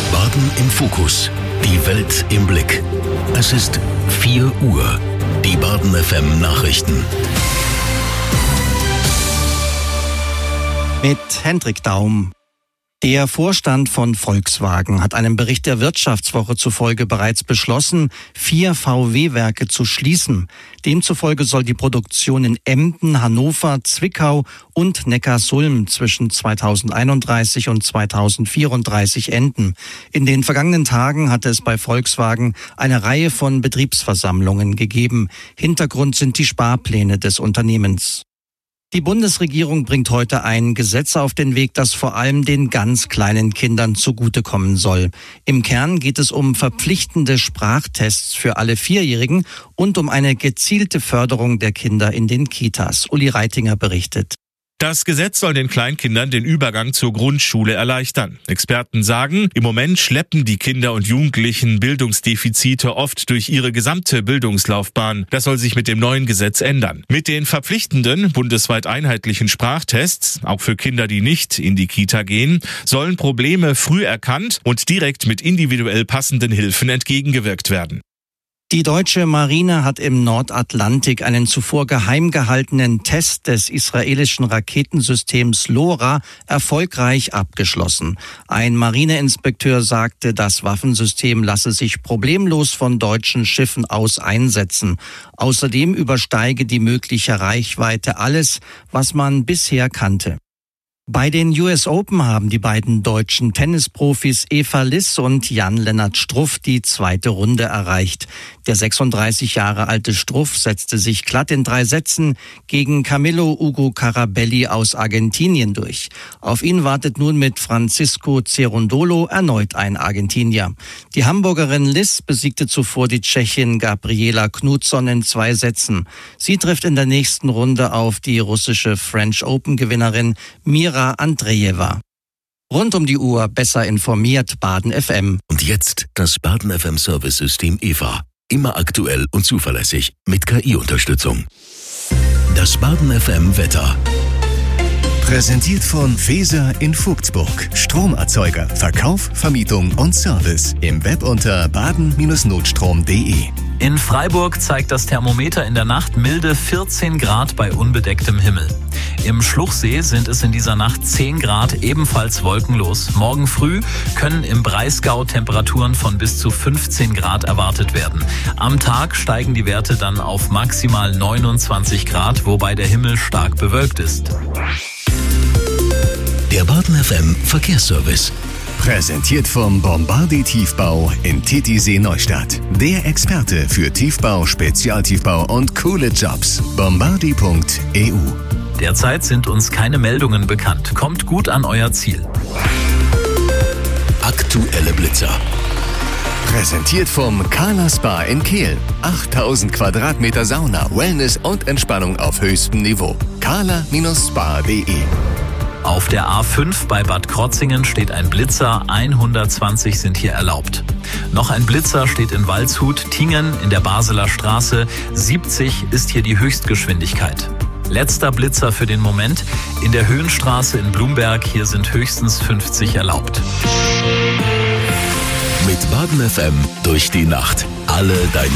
Baden im Fokus. Die Welt im Blick. Es ist 4 Uhr. Die Baden FM Nachrichten. Mit Hendrik Daum. Der Vorstand von Volkswagen hat einem Bericht der Wirtschaftswoche zufolge bereits beschlossen, 4 VW-Werke zu schließen. Demzufolge soll die Produktion in Emden, Hannover, Zwickau und Neckarsulm zwischen 2031 und 2034 enden. In den vergangenen Tagen hatte es bei Volkswagen eine Reihe von Betriebsversammlungen gegeben. Hintergrund sind die Sparpläne des Unternehmens. Die Bundesregierung bringt heute ein Gesetz auf den Weg, das vor allem den ganz kleinen Kindern zugutekommen soll. Im Kern geht es um verpflichtende Sprachtests für alle 4-Jährigen und um eine gezielte Förderung der Kinder in den Kitas. Uli Reitinger berichtet. Das Gesetz soll den Kleinkindern den Übergang zur Grundschule erleichtern. Experten sagen, im Moment schleppen die Kinder und Jugendlichen Bildungsdefizite oft durch ihre gesamte Bildungslaufbahn. Das soll sich mit dem neuen Gesetz ändern. Mit den verpflichtenden, bundesweit einheitlichen Sprachtests, auch für Kinder, die nicht in die Kita gehen, sollen Probleme früh erkannt und direkt mit individuell passenden Hilfen entgegengewirkt werden. Die deutsche Marine hat im Nordatlantik einen zuvor geheim gehaltenen Test des israelischen Raketensystems LoRa erfolgreich abgeschlossen. Ein Marineinspekteur sagte, das Waffensystem lasse sich problemlos von deutschen Schiffen aus einsetzen. Außerdem übersteige die mögliche Reichweite alles, was man bisher kannte. Bei den US Open haben die beiden deutschen Tennisprofis Eva Liss und Jan-Lennart Struff die 2. Runde erreicht. Der 36 Jahre alte Struff setzte sich glatt in 3 Sätzen gegen Camilo Ugo Carabelli aus Argentinien durch. Auf ihn wartet nun mit Francisco Cerundolo erneut ein Argentinier. Die Hamburgerin Liss besiegte zuvor die Tschechin Gabriela Knutsson in 2 Sätzen. Sie trifft in der nächsten Runde auf die russische French Open-Gewinnerin Mira Andrejewa. Rund um die Uhr besser informiert Baden FM. Und jetzt das Baden FM Service-System EVA. Immer aktuell und zuverlässig mit KI-Unterstützung. Das Baden FM Wetter. Präsentiert von Feser in Vogtsburg. Stromerzeuger, Verkauf, Vermietung und Service. Im Web unter baden-notstrom.de. In Freiburg zeigt das Thermometer in der Nacht milde 14 Grad bei unbedecktem Himmel. Im Schluchsee sind es in dieser Nacht 10 Grad, ebenfalls wolkenlos. Morgen früh können im Breisgau Temperaturen von bis zu 15 Grad erwartet werden. Am Tag steigen die Werte dann auf maximal 29 Grad, wobei der Himmel stark bewölkt ist. Der Baden FM Verkehrsservice. Präsentiert vom Bombardier Tiefbau in Titisee Neustadt. Der Experte für Tiefbau, Spezialtiefbau und coole Jobs. Bombardier.eu. Derzeit sind uns keine Meldungen bekannt. Kommt gut an euer Ziel. Aktuelle Blitzer. Präsentiert vom Carla Spa in Kehl. 8000 Quadratmeter Sauna, Wellness und Entspannung auf höchstem Niveau. carla-spa.de. Auf der A5 bei Bad Krotzingen steht ein Blitzer, 120 sind hier erlaubt. Noch ein Blitzer steht in Waldshut, Tingen in der Baseler Straße, 70 ist hier die Höchstgeschwindigkeit. Letzter Blitzer für den Moment, in der Höhenstraße in Blumberg, hier sind höchstens 50 erlaubt. Mit Baden FM durch die Nacht. Alle deine